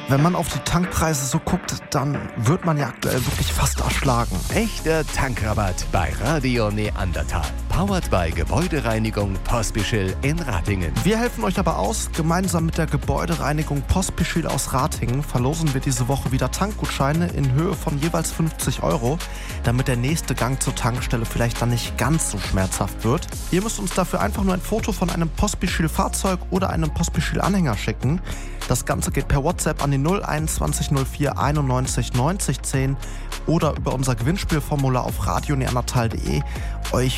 Wenn man auf die Tankpreise so guckt, dann wird man ja aktuell wirklich fast erschlagen. Echter Tankrabatt bei Radio Neandertal. Powered by Gebäudereinigung Pospischil in Ratingen. Wir helfen euch aber aus. Gemeinsam mit der Gebäudereinigung Pospischil aus Ratingen verlosen wir diese Woche wieder Tankgutscheine in Höhe von jeweils 50 €, damit der nächste Gang zur Tankstelle vielleicht dann nicht ganz so schmerzhaft wird. Ihr müsst uns dafür einfach nur ein Foto von einem Pospischil-Fahrzeug oder einem Pospischil-Anhänger schicken. Das Ganze geht per WhatsApp an die 021 04 91 90 10 oder über unser Gewinnspielformular auf radioneandertal.de. Euch